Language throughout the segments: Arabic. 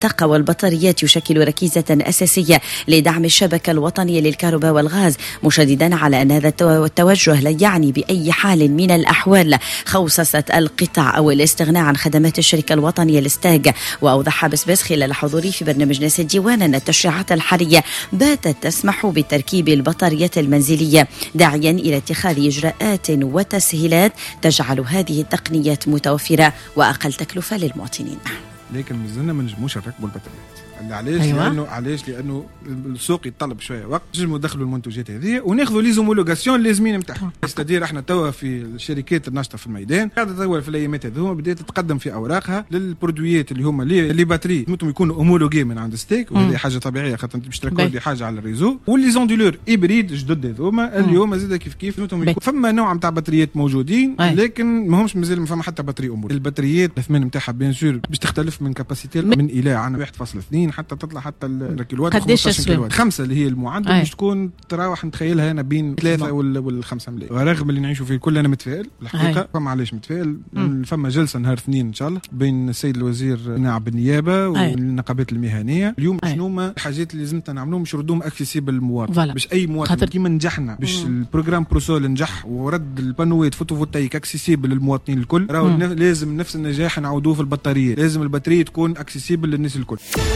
الطاقة والبطاريات يشكل ركيزة أساسية لدعم الشبكة الوطنية للكهرباء والغاز، مشددا على أن هذا التوجه لا يعني بأي حال من الأحوال خوصصة القطاع أو الاستغناء عن خدمات الشركة الوطنية للستاج. وأوضح بسبس خلال حضوري في برنامج ناس الديوان أن التشريعات الحالية باتت تسمح بتركيب البطاريات المنزلية، داعيا إلى اتخاذ إجراءات وتسهيلات تجعل هذه التقنيات متوفرة وأقل تكلفة للمواطنين. لكن مازلنا ما نجموش نركبوا البطاريات. علاش؟ أيوة. لانه السوق يتطلب شويه وقت، نجموا ندخلوا المنتوجات هذه وناخذوا لي زومولوغاسيون اللازمين نتاعها. استدير احنا توا في الشركات الناشطه في الميدان قاعده تطور في الايامات هذوما، بدات تتقدم في اوراقها للبرودويات اللي هما لي باتري ممكن يكونوا اومولوغي من عند ستيك، وهذه حاجه طبيعيه خاطر انت باش تركب حاجه على الريزو. واللي زوندولور هيبريد جدد هذوما اليوم زاد كيف فما نوع نتاع بطاريات موجودين، لكن ماهمش مازال ما فما حتى بطاري اومولوغي. البطاريات الثمن نتاعها بيان سور باش تختلف من كاباسيتي من الى عن 1.2 حتى تطلع حتى الكيلوات 15 كيلوات. 5 اللي هي المعدل باش تكون تراوح نتخيلها انا بين 3 وال5 ملايين. ورغم اللي نعيشوا فيه الكل انا متفائل الحقيقه. فما علاش متفائل؟ فما جلسه نهار اثنين ان شاء الله بين السيد الوزير نائب النيابه والنقابات المهنيه. اليوم شنو هما الحاجات اللي لازم نعملوهم باش نردوهم اكسيسيبل للمواطن، باش اي مواطن كيما نجحنا باش البروجرام بروسول نجح ورد البانوات فوتوفولتايك اكسيسيبل للمواطنين الكل، راهو لازم نفس النجاح نعودوه في البطاريه. لازم البطاريه تكون اكسيسيبل للناس الكل.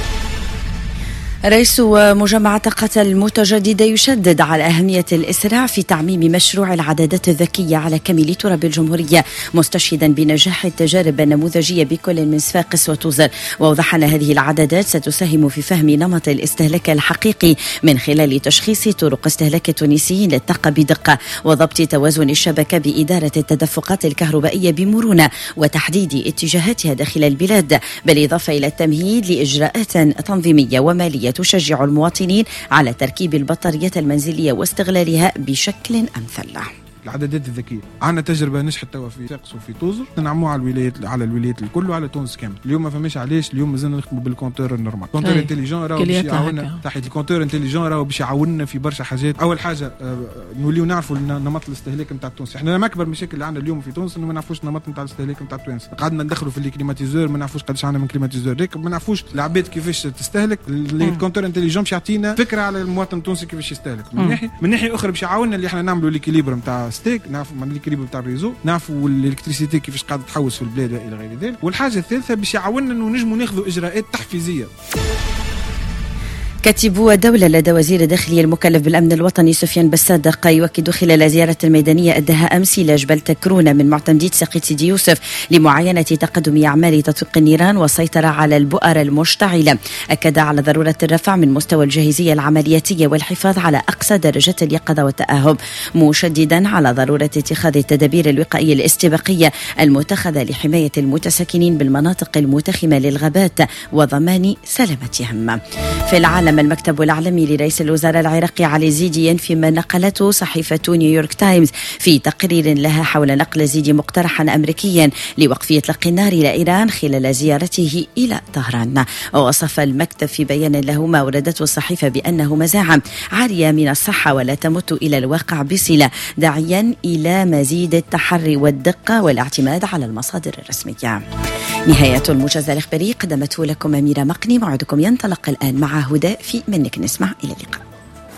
رئيس مجمع طاقة المتجددة يشدد على أهمية الإسراع في تعميم مشروع العدادات الذكية على كامل تراب الجمهورية، مستشهدا بنجاح التجارب النموذجية بكل من صفاقس وتوزر. وأوضح أن هذه العدادات ستساهم في فهم نمط الاستهلاك الحقيقي من خلال تشخيص طرق استهلاك التونسيين للطاقة بدقة، وضبط توازن الشبكة بإدارة التدفقات الكهربائية بمرونة، وتحديد اتجاهاتها داخل البلاد، بالإضافة إلى التمهيد لإجراءات تنظيمية ومالية تشجع المواطنين على تركيب البطاريات المنزلية واستغلالها بشكل أمثل. العدادات الذكيه عندنا تجربه نجحت توا في صفاقس وفي توزر، نعملوها على الولايات الكل وعلى تونس كامل. اليوم ما فماش علاش اليوم مازلنا نخدموا بالكونتور النورمال. كونتور انتيليجون راهو باش يعاوننا تحت الكونتور انتيليجون راهو باش يعاوننا في برشا حاجات. اول حاجه نوليو نعرفوا نمط الاستهلاك نتاع التونسي. احنا ما اكبر مشاكل اللي عندنا اليوم في تونس انه ما نعرفوش نمط نتاع الاستهلاك نتاع التوانسه. قعدنا ندخلوا في الكليماتيزور ما نعرفوش قداش عندنا من كليماتيزور، ما نعرفوش العباد كيفاش تستهلك. الكونتور انتيليجون باش يعطينا فكره على المواطن التونسي كيفاش يستهلك من ناحيه اخرى باش يعاوننا اللي احنا نعملوا ليكيليبر نتاع ستيك، نعرفوا الكريبو بتاع الريزو، نعرفوا الالكتريسيتي كيفاش قاعده تحوس في البلاد الى غير ذلك. والحاجه الثالثه باش يعاوننا انه نجموا ناخذوا اجراءات تحفيزيه. كاتب الدولة لدى وزير الداخلية المكلف بالأمن الوطني سفيان بالصادق يؤكد خلال زيارة الميدانية أداها أمس إلى جبل تكرونة من معتمدية ساقية سيدي يوسف لمعاينة تقدم أعمال تطفيق النيران والسيطرة على البؤر المشتعلة. أكد على ضرورة الرفع من مستوى الجاهزية العملياتية والحفاظ على أقصى درجات اليقظة والتأهب، مشددا على ضرورة اتخاذ التدابير الوقائية الاستباقية المتخذة لحماية المتساكنين بالمناطق المتخمة للغابات وضمان سلامتهم. في العالم، المكتب العالمي لرئيس الوزراء العراقي علي زيدي ينفي ما نقلته صحيفة نيويورك تايمز في تقرير لها حول نقل زيدي مقترحا أمريكيا لوقف إطلاق النار إلى إيران خلال زيارته إلى طهران. ووصف المكتب في بيان له ما وردته الصحيفة بأنه مزاعم عارية من الصحة ولا تمت إلى الواقع بصلة، داعيا إلى مزيد التحري والدقة والاعتماد على المصادر الرسمية. نهاية الموجز الإخباري قدمته لكم أميرة مقني. موعدكم ينطلق الآن مع هدى في منك نسمع. إلى اللقاء.